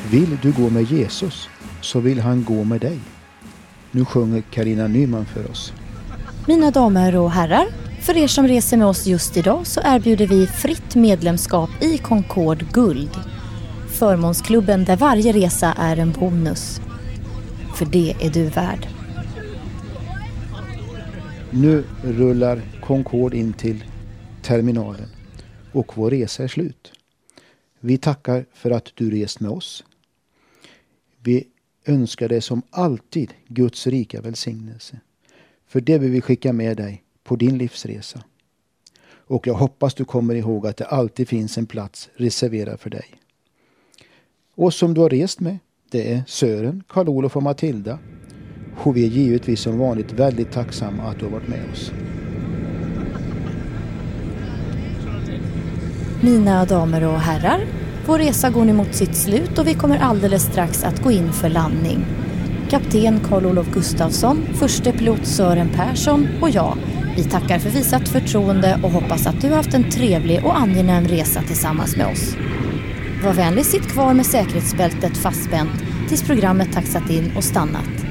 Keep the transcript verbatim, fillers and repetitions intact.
Vill du gå med Jesus så vill han gå med dig. Nu sjunger Carina Nyman för oss. Mina damer och herrar, för er som reser med oss just idag så erbjuder vi fritt medlemskap i Concord Guld. Förmånsklubben där varje resa är en bonus. För det är du värd. Nu rullar Concord in till terminalen och vår resa är slut. Vi tackar för att du rest med oss. Vi önskar dig som alltid Guds rika välsignelse. För det vill vi skicka med dig på din livsresa. Och jag hoppas du kommer ihåg att det alltid finns en plats reserverad för dig. Och som du har rest med, det är Sören, Karl-Olof och Matilda. Och vi är givetvis som vanligt väldigt tacksamma att du har varit med oss. Mina damer och herrar, vår resa går nu mot sitt slut och vi kommer alldeles strax att gå in för landning. Kapten Karl-Olof Gustafsson, förste pilot Sören Persson och jag, vi tackar för visat förtroende och hoppas att du har haft en trevlig och angenäm resa tillsammans med oss. Var vänlig, sitt kvar med säkerhetsbältet fastspänt tills programmet taxat in och stannat.